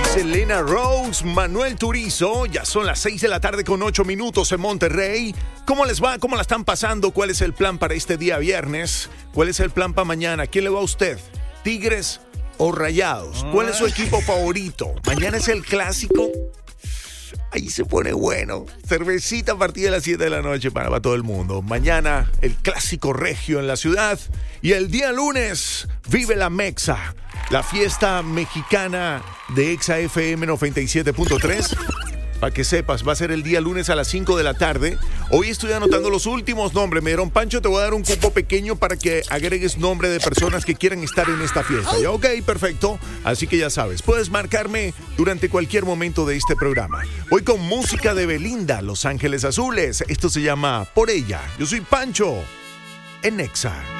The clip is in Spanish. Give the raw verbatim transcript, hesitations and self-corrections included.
Selena Rose, Manuel Turizo. Ya son las seis de la tarde con ocho minutos en Monterrey. ¿Cómo les va? ¿Cómo la están pasando? ¿Cuál es el plan para este día viernes? ¿Cuál es el plan para mañana? ¿Quién le va a usted? ¿Tigres o Rayados? ¿Cuál es su equipo favorito? Mañana es el clásico. Ahí se pone bueno. Cervecita a partir de las siete de la noche para, para todo el mundo. Mañana el clásico regio en la ciudad. Y el día lunes vive la Mexa, la fiesta mexicana de Exa F M noventa y siete punto tres. Para que sepas, va a ser el día lunes a las cinco de la tarde. Hoy estoy anotando los últimos nombres. Me dieron, Pancho, te voy a dar un cupo pequeño para que agregues nombre de personas que quieran estar en esta fiesta. ¿Ya? Ok, perfecto. Así que ya sabes, puedes marcarme durante cualquier momento de este programa. Voy con música de Belinda, Los Ángeles Azules. Esto se llama Por Ella. Yo soy Pancho en Exa.